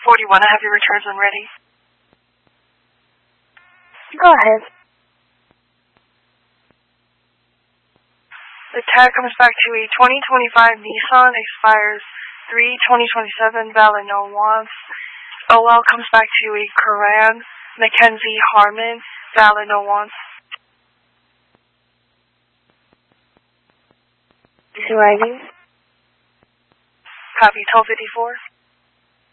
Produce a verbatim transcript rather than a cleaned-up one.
forty-one, I have your returns when ready. Go ahead. The tag comes back to a twenty twenty-five Nissan, expires three twenty twenty-seven, valid no wants. O L comes back to a Karan, Mackenzie Harmon, valid no wants. Is he writing? Copy, twelve fifty-four.